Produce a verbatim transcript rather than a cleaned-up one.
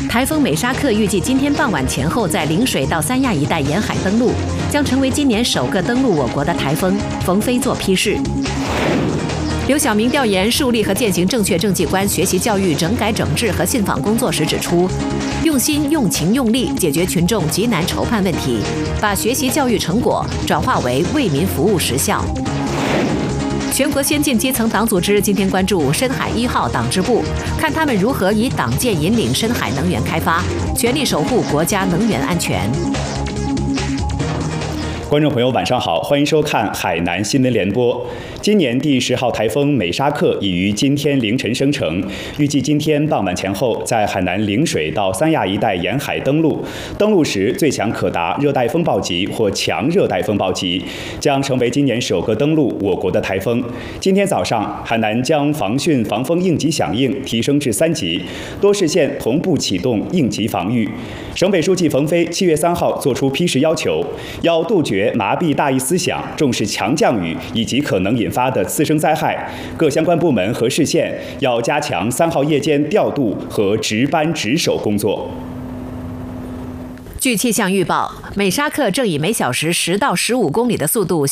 台风美沙克预计今天傍晚前后在陵水到三亚一带沿海登陆，将成为今年首个登陆我国的台风。冯飞作批示。刘晓明调研树立和践行正确政绩观学习教育整改整治和信访工作时指出，用心、用情、用力解决群众急难愁盼问题，把学习教育成果转化为为民服务实效。全国先进基层党组织今天关注深海一号党支部，看他们如何以党建引领深海能源开发，全力守护国家能源安全。 观众朋友，晚上好，欢迎收看海南新闻联播。今年第十号台风美沙克已于今天凌晨生成，预计今天傍晚前后在海南陵水到三亚一带沿海登陆。登陆时最强可达热带风暴级或强热带风暴级，将成为今年首个登陆我国的台风。今天早上，海南将防汛防风应急响应提升至三级，多市县同步启动应急防御。省委书记冯飞七月三号作出批示要求，要杜绝麻痹大意思想，重视强降雨以及可能引发的次生灾害。各相关部门和市县要加强三号夜间调度和值班值守工作。 据气象预报，美沙克正以每小时十到十五公里的速度